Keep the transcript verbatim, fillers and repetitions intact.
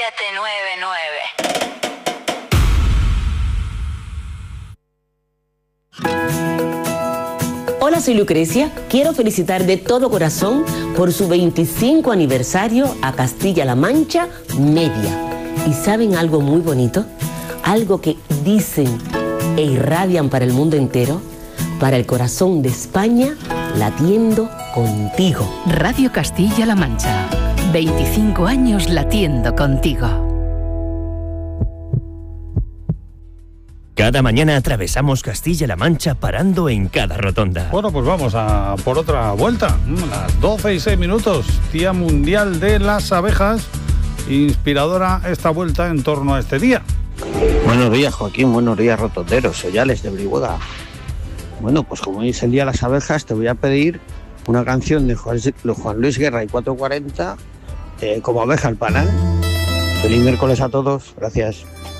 siete nueve nueve. Hola, soy Lucrecia. Quiero felicitar de todo corazón por su veinticinco aniversario a Castilla-La Mancha Media. ¿Y saben algo muy bonito? Algo que dicen e irradian para el mundo entero. Para el corazón de España, latiendo contigo. Radio Castilla-La Mancha. veinticinco años latiendo contigo. Cada mañana atravesamos Castilla-La Mancha parando en cada rotonda. Bueno, pues vamos a por otra vuelta. Las doce y seis minutos, Día Mundial de las Abejas. Inspiradora esta vuelta en torno a este día. Buenos días, Joaquín. Buenos días, rotonderos. Soy Alex de Brihuega. Bueno, pues como hoy es el Día de las Abejas, te voy a pedir una canción de Juan Luis Guerra y cuatrocientos cuarenta, eh, como abeja al panal. Feliz miércoles a todos. Gracias.